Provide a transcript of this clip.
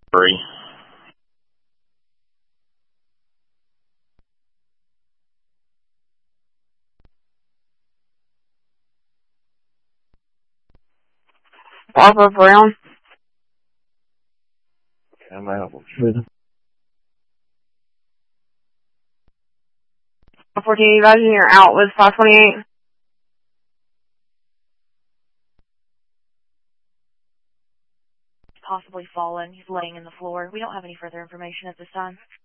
Three. Barbara Brown. I'm out. 14, advising you're out with 528. Possibly fallen. He's laying in the floor. We don't have any further information at this time.